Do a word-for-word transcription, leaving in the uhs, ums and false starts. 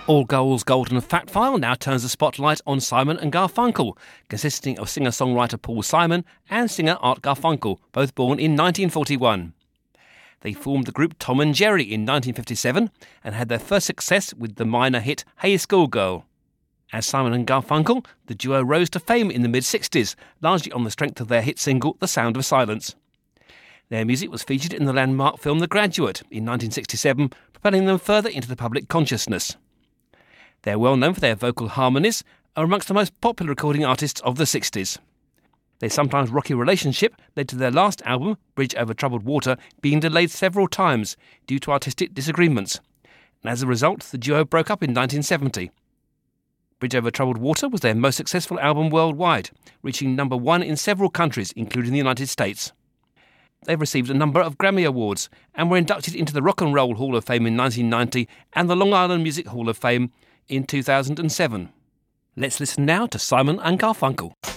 All Goals Golden Fact File now turns the spotlight on Simon and Garfunkel, consisting of singer-songwriter Paul Simon and singer Art Garfunkel, both born in nineteen forty-one. They formed the group Tom and Jerry in nineteen fifty-seven and had their first success with the minor hit Hey Schoolgirl. As Simon and Garfunkel, the duo rose to fame in the mid-sixties, largely on the strength of their hit single The Sound of Silence. Their music was featured in the landmark film The Graduate in nineteen sixty-seven, propelling them further into the public consciousness. They're well known for their vocal harmonies and are amongst the most popular recording artists of the sixties. Their sometimes rocky relationship led to their last album, Bridge Over Troubled Water, being delayed several times due to artistic disagreements. And as a result, the duo broke up in nineteen seventy. Bridge Over Troubled Water was their most successful album worldwide, reaching number one in several countries, including the United States. They've received a number of Grammy Awards and were inducted into the Rock and Roll Hall of Fame in nineteen ninety and the Long Island Music Hall of Fame in two thousand seven. Let's listen now to Simon and Garfunkel.